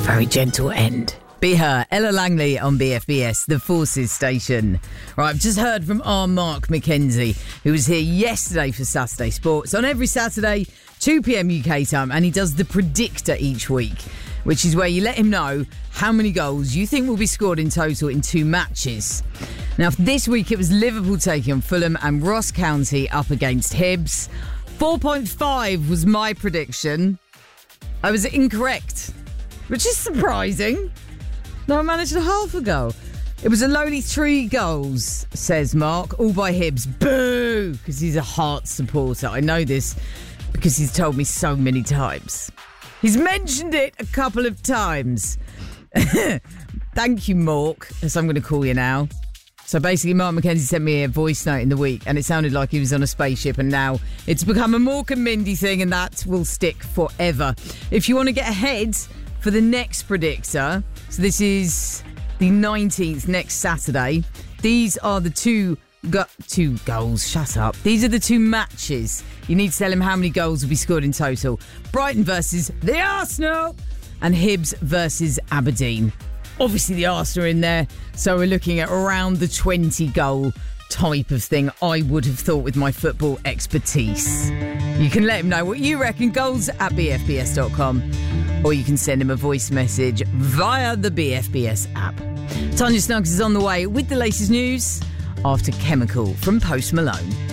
a very gentle end. Be her, Ella Langley on BFBS, the Forces station. Right, I've just heard from our Mark McKenzie, who was here yesterday for Saturday Sports. On every Saturday, 2 p.m. UK time, and he does the Predictor each week, which is where you let him know how many goals you think will be scored in total in 2 matches. Now, this week it was Liverpool taking on Fulham and Ross County up against Hibs. 4.5 was my prediction. I was incorrect, which is surprising. No, I managed a half a goal. It was a lowly 3 goals, says Mark, all by Hibs. Boo! Because he's a Hearts supporter. I know this because he's told me so many times. He's mentioned it a couple of times. Thank you, Mark, as I'm going to call you now. So basically, Mark McKenzie sent me a voice note in the week, and it sounded like he was on a spaceship, and now it's become a Mork and Mindy thing, and that will stick forever. If you want to get ahead for the next Predictor, so this is the 19th, next Saturday, these are the two goals. Shut up. These are the 2 matches. You need to tell him how many goals will be scored in total. Brighton versus the Arsenal and Hibs versus Aberdeen. Obviously the Arsenal are in there, so we're looking at around the 20 goal type of thing, I would have thought, with my football expertise. You can let him know what you reckon, goals at bfbs.com, or you can send him a voice message via the BFBS app. Tanya Snuggs is on the way with the latest news after Chemical from Post Malone.